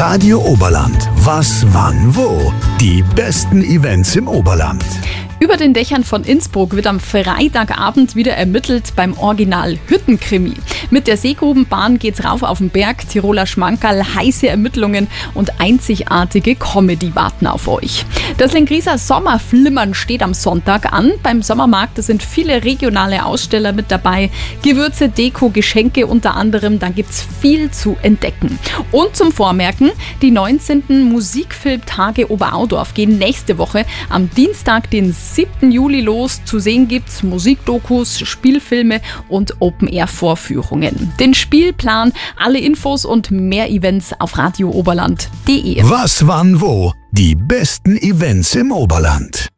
Radio Oberland. Was, wann, wo? Die besten Events im Oberland. Über den Dächern von Innsbruck wird am Freitagabend wieder ermittelt beim Original Hüttenkrimi. Mit der Seegrubenbahn geht's rauf auf den Berg, Tiroler Schmankerl, heiße Ermittlungen und einzigartige Comedy warten auf euch. Das Lengrieser Sommerflimmern steht am Sonntag an. Beim Sommermarkt sind viele regionale Aussteller mit dabei. Gewürze, Deko, Geschenke unter anderem, da gibt's viel zu entdecken. Und zum Vormerken, die 19. Musikfilmtage Oberaudorf gehen nächste Woche am Dienstag, den 7. Juli los. Zu sehen gibt's Musikdokus, Spielfilme und Open-Air-Vorführungen. Den Spielplan, alle Infos und mehr Events auf radiooberland.de. Was, wann, wo? Die besten Events im Oberland.